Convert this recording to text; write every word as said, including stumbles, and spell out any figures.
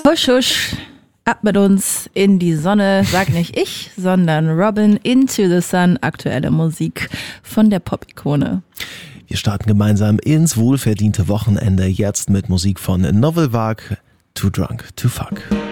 Husch, husch, ab mit uns in die Sonne, sag nicht ich, sondern Robin, Into the Sun, aktuelle Musik von der Pop-Ikone. Wir starten gemeinsam ins wohlverdiente Wochenende jetzt mit Musik von Novel Vague, Too Drunk to Fuck.